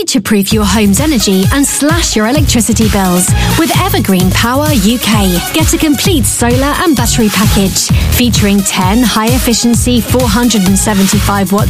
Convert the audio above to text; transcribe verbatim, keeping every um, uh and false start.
Future-proof your home's energy and slash your electricity bills with Evergreen Power U K. Get a complete solar and battery package featuring ten high-efficiency four hundred seventy-five watt